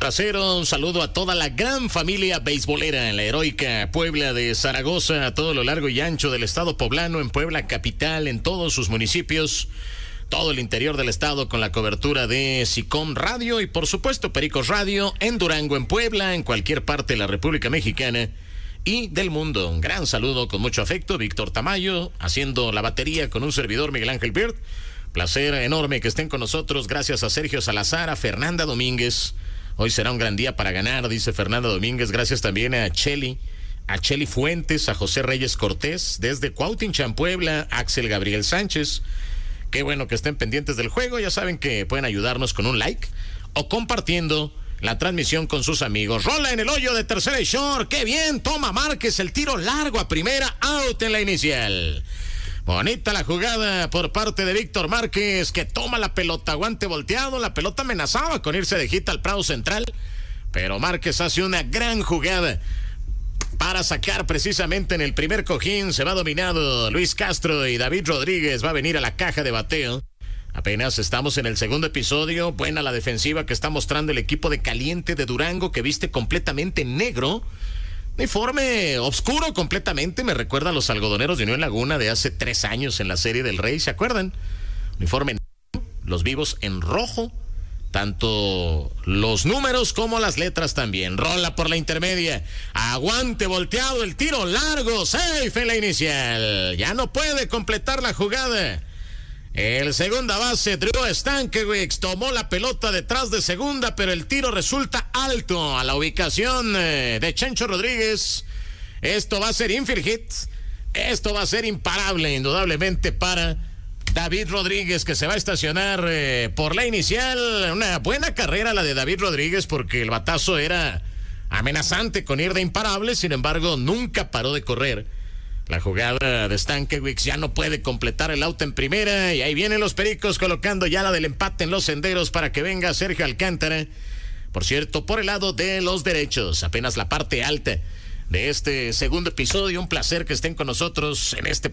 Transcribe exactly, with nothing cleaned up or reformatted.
trasero. Un saludo a toda la gran familia beisbolera en la heroica Puebla de Zaragoza, a todo lo largo y ancho del estado poblano, en Puebla capital, en todos sus municipios, todo el interior del estado con la cobertura de SICOM Radio y por supuesto Pericos Radio, en Durango, en Puebla, en cualquier parte de la República Mexicana y del mundo. Un gran saludo con mucho afecto, Víctor Tamayo, haciendo la batería con un servidor, Miguel Ángel Bird. Placer enorme que estén con nosotros, gracias a Sergio Salazar, a Fernanda Domínguez. Hoy será un gran día para ganar, dice Fernanda Domínguez. Gracias también a Cheli, a Cheli Fuentes, a José Reyes Cortés, desde Cuautinchan, Puebla, Axel Gabriel Sánchez. Qué bueno que estén pendientes del juego. Ya saben que pueden ayudarnos con un like o compartiendo la transmisión con sus amigos. Rola en el hoyo de tercera y short. ¡Qué bien! Toma Márquez el tiro largo a primera, out en la inicial. Bonita la jugada por parte de Víctor Márquez, que toma la pelota, guante volteado. La pelota amenazaba con irse de hit al Prado Central, pero Márquez hace una gran jugada para sacar precisamente en el primer cojín. Se va dominado Luis Castro y David Rodríguez va a venir a la caja de bateo. Apenas estamos en el segundo episodio. Buena la defensiva que está mostrando el equipo de Caliente de Durango, que viste completamente negro. Uniforme oscuro completamente, me recuerda a los algodoneros de Unión Laguna de hace tres años en la Serie del Rey, ¿se acuerdan? Uniforme negro, los vivos en rojo, tanto los números como las letras también. Rola por la intermedia, aguante volteado, el tiro largo, safe en la inicial. Ya no puede completar la jugada. El segunda base, Drew Stankiewicz, tomó la pelota detrás de segunda, pero el tiro resulta alto a la ubicación de Chencho Rodríguez. Esto va a ser infield hit. Esto va a ser imparable, indudablemente, para David Rodríguez, que se va a estacionar eh, por la inicial. Una buena carrera la de David Rodríguez, porque el batazo era amenazante con ir de imparable. Sin embargo, nunca paró de correr. La jugada de Stankiewicz ya no puede completar el out en primera, y ahí vienen los Pericos colocando ya la del empate en los senderos para que venga Sergio Alcántara. Por cierto, por el lado de los derechos, apenas la parte alta de este segundo episodio. Un placer que estén con nosotros en este